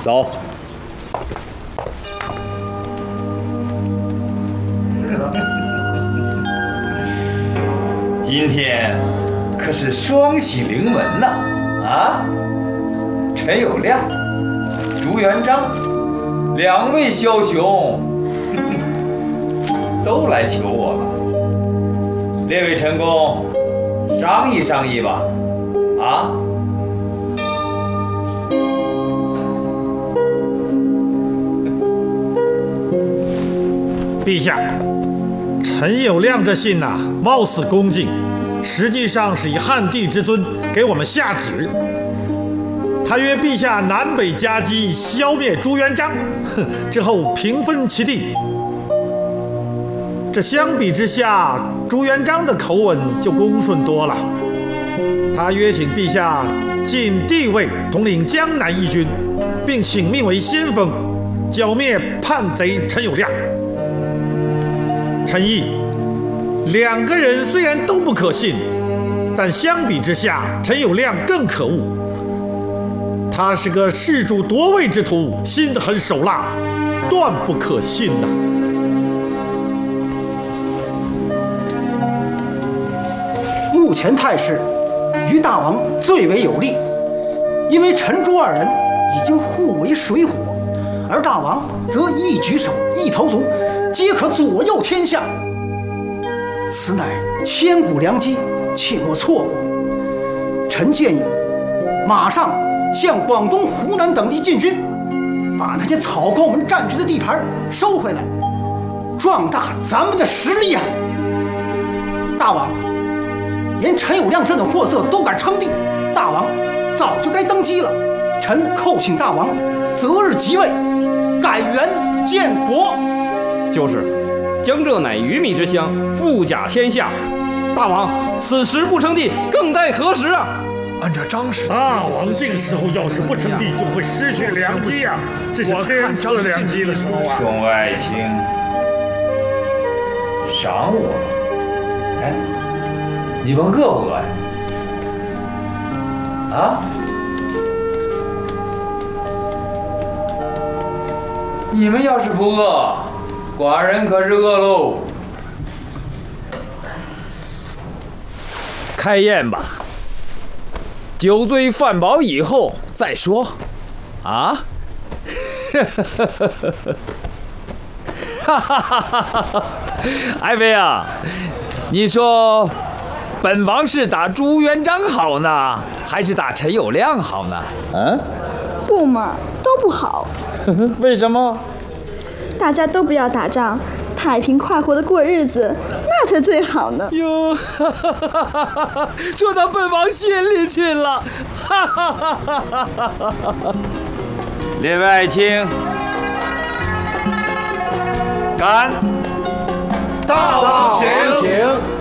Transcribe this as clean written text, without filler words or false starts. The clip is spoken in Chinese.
走。今天可是双喜临门呐！啊，陈友谅、朱元璋2位枭雄都来求我了。列位臣工，商议商议吧。啊？ 陛下，陈友谅这信呐，貌似恭敬，实际上是以汉帝之尊给我们下旨。他约陛下南北夹击，消灭朱元璋，之后平分其地。这相比之下，朱元璋的口吻就恭顺多了。他约请陛下尽帝位，统领江南义军，并请命为先锋，剿灭叛贼陈友谅。陈毅，2个人虽然都不可信，但相比之下，陈友谅更可恶。他是个弑主夺位之徒，心得很手辣，断不可信呐。 目前态势，于大王最为有利，因为陈朱2人已经互为水火，而大王则一举手一投足，皆可左右天下。此乃千古良机，切莫错过。臣建议，马上向广东、湖南等地进军，把那些草寇们占据的地盘收回来，壮大咱们的实力啊！大王，连陈友谅这等货色都敢称帝，大王早就该登基了。臣叩请大王择日即位，改元建国。 就是，江浙乃鱼米之乡，富甲天下。大王此时不称帝，更待何时啊？ 按照张氏， 大王这个时候要是不称帝，就会失去良机啊！这是天赐良机的时候啊！ 众爱卿，赏我！哎，你们饿不饿呀？啊？你们要是不饿，寡人可是饿喽。 开宴吧。酒醉饭饱以后再说，啊！爱妃啊，你说本王是打朱元璋好呢，还是打陈友谅好呢？ 嗯，不嘛，都不好。 为什么？ 大家都不要打仗，太平快活的过日子，那才最好呢。 哟，说到本王心里去了。 列位爱卿，干！ 大王请。